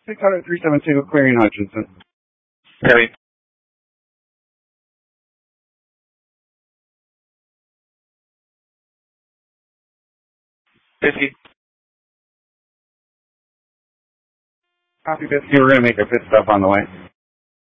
600-372, clearing Hutchinson. Heavy. $50. Copy, 50. We're going to make a pit stop on the way.